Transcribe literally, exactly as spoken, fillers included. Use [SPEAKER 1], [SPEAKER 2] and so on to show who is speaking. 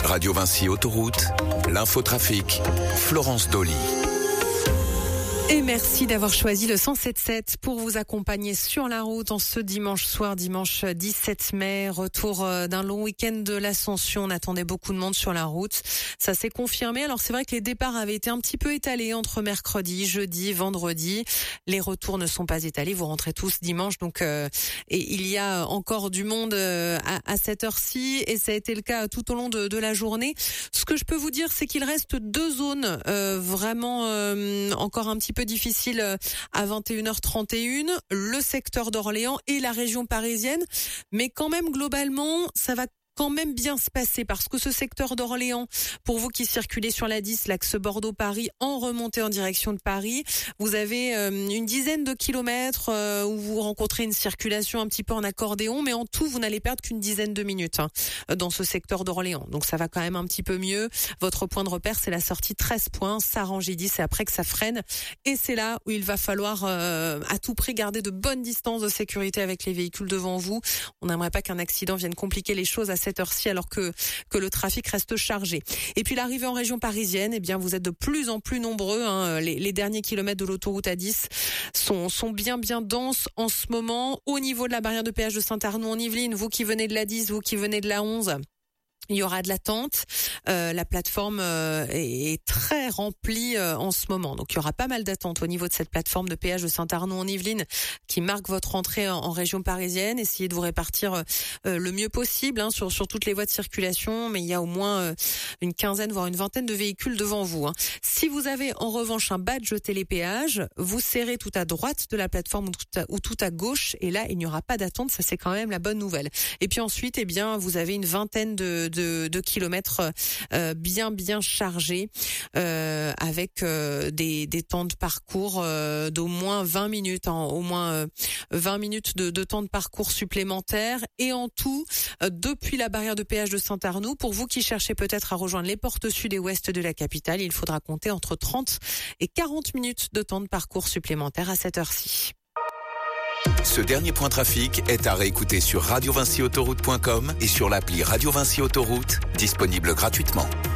[SPEAKER 1] Radio Vinci Autoroute, l'infotrafic, Florence Dolly.
[SPEAKER 2] Et merci d'avoir choisi le cent sept sept pour vous accompagner sur la route en ce dimanche soir, dimanche dix-sept mai. Retour d'un long week-end de l'Ascension. On attendait beaucoup de monde sur la route. Ça s'est confirmé. Alors c'est vrai que les départs avaient été un petit peu étalés entre mercredi, jeudi, vendredi. Les retours ne sont pas étalés. Vous rentrez tous dimanche. Donc euh, et il y a encore du monde euh, à, à cette heure-ci. Et ça a été le cas tout au long de, de la journée. Ce que je peux vous dire, c'est qu'il reste deux zones euh, vraiment euh, encore un petit peu difficile à vingt et une heures trente et une, le secteur d'Orléans et la région parisienne. Mais quand même, globalement, ça va quand même bien se passer parce que ce secteur d'Orléans, pour vous qui circulez sur la dix, l'axe Bordeaux-Paris, en remontée en direction de Paris, vous avez euh, une dizaine de kilomètres euh, où vous rencontrez une circulation un petit peu en accordéon, mais en tout, vous n'allez perdre qu'une dizaine de minutes hein, dans ce secteur d'Orléans. Donc ça va quand même un petit peu mieux. Votre point de repère, c'est la sortie treize points, Sarangis, c'est après que ça freine. Et c'est là où il va falloir euh, à tout prix garder de bonnes distances de sécurité avec les véhicules devant vous. On n'aimerait pas qu'un accident vienne compliquer les choses à cette heure-ci alors que que le trafic reste chargé. Et puis l'arrivée en région parisienne, eh bien vous êtes de plus en plus nombreux. Hein. Les, les derniers kilomètres de l'autoroute A dix sont sont bien bien denses en ce moment. Au niveau de la barrière de péage de Saint-Arnoult-en-Yvelines, vous qui venez de la dix, vous qui venez de la onze. Il y aura de l'attente. Euh, la plateforme euh, est, est très remplie euh, en ce moment. Donc, il y aura pas mal d'attente au niveau de cette plateforme de péage de Saint-Arnoult-en-Yvelines qui marque votre entrée en, en région parisienne. Essayez de vous répartir euh, le mieux possible hein, sur, sur toutes les voies de circulation. Mais il y a au moins euh, une quinzaine, voire une vingtaine de véhicules devant vous. Hein. Si vous avez en revanche un badge télépéage, vous serrez tout à droite de la plateforme ou tout à, ou tout à gauche. Et là, il n'y aura pas d'attente. Ça, c'est quand même la bonne nouvelle. Et puis ensuite, eh bien, vous avez une vingtaine de, de De, de kilomètres euh, bien bien chargés euh, avec euh, des, des temps de parcours euh, d'au moins vingt minutes, hein, au moins euh, vingt minutes de, de temps de parcours supplémentaires et en tout euh, depuis la barrière de péage de Saint-Arnoult. Pour vous qui cherchez peut-être à rejoindre les portes sud et ouest de la capitale, il faudra compter entre trente et quarante minutes de temps de parcours supplémentaires à cette heure-ci.
[SPEAKER 1] Ce dernier point trafic est à réécouter sur radio vinci autoroute point com et sur l'appli Radio Vinci Autoroute, disponible gratuitement.